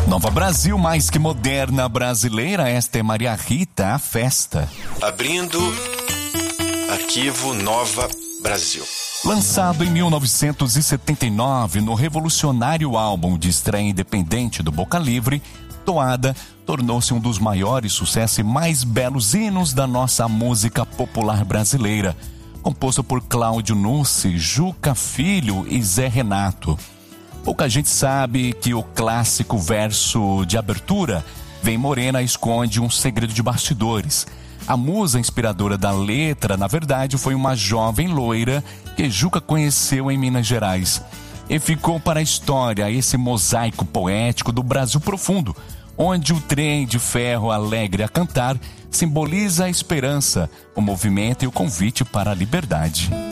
Nova Brasil, mais que moderna brasileira, esta é Maria Rita, a festa. Abrindo arquivo Nova Brasil. Lançado em 1979 no revolucionário álbum de estreia independente do Boca Livre, Toada tornou-se um dos maiores sucessos e mais belos hinos da nossa música popular brasileira, composto por Cláudio Nucci, Juca Filho e Zé Renato. Pouca gente sabe que o clássico verso de abertura, Vem Morena, esconde um segredo de bastidores. A musa inspiradora da letra, na verdade, foi uma jovem loira que Juca conheceu em Minas Gerais. E ficou para a história esse mosaico poético do Brasil profundo, onde o trem de ferro alegre a cantar simboliza a esperança, o movimento e o convite para a liberdade.